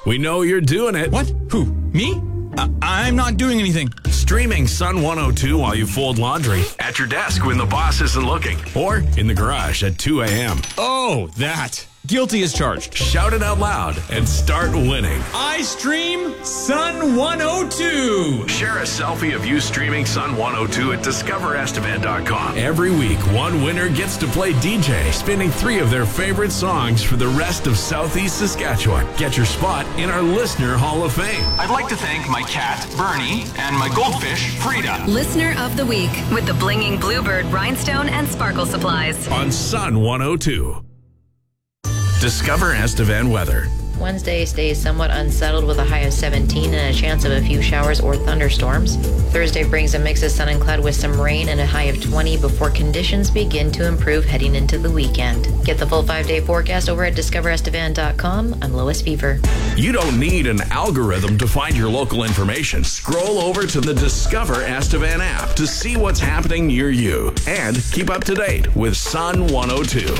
We know you're doing it. What? Who? Me? I'm not doing anything. Streaming Sun 102 while you fold laundry, at your desk when the boss isn't looking, or in the garage at 2 a.m. Oh, that. Guilty as charged. Shout it out loud and start winning. I stream Sun 102. Share a selfie of you streaming Sun 102 at discoverestevan.com. Every week, one winner gets to play DJ, spinning 3 of their favorite songs for the rest of Southeast Saskatchewan. Get your spot in our Listener Hall of Fame. I'd like to thank my cat, Bernie, and my goldfish, Frida. Listener of the Week with the Blinging Bluebird Rhinestone and Sparkle Supplies. On Sun 102. Discover Estevan weather. Wednesday stays somewhat unsettled with a high of 17 and a chance of a few showers or thunderstorms. Thursday brings a mix of sun and cloud with some rain and a high of 20 before conditions begin to improve heading into the weekend. Get the full 5-day forecast over at discoverestevan.com. I'm Lois Fever. You don't need an algorithm to find your local information. Scroll over to the Discover Estevan app to see what's happening near you and keep up to date with Sun 102.